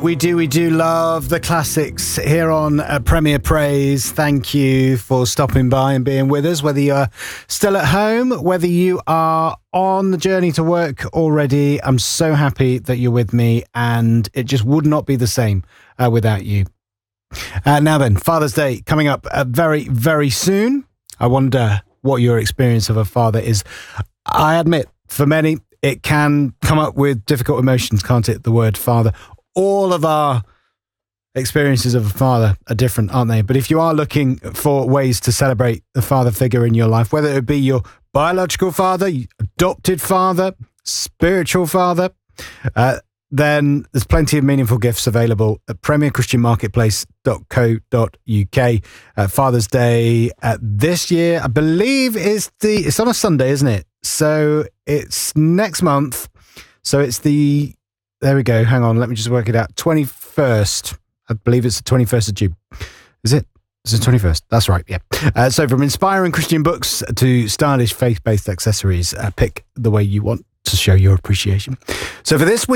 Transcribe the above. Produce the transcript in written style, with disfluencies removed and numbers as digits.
We do love the classics here on Premier Praise. Thank you for stopping by and being with us, whether you're still at home, whether you are on the journey to work already. I'm so happy that you're with me, and it just would not be the same without you. Now then, Father's Day coming up very, very soon. I wonder what your experience of a father is. I admit, for many, it can come up with difficult emotions, can't it? The word father. All of our experiences of a father are different, aren't they? But if you are looking for ways to celebrate the father figure in your life, whether it be your biological father, adopted father, spiritual father, then there's plenty of meaningful gifts available at premierchristianmarketplace.co.uk. Father's Day this year, I believe, it's on a Sunday, isn't it? So it's next month. So it's there we go. Hang on. Let me just work it out. 21st. I believe it's the 21st of June. Is it? It's the 21st. That's right. Yeah. So from inspiring Christian books to stylish faith-based accessories, pick the way you want to show your appreciation. So for this week,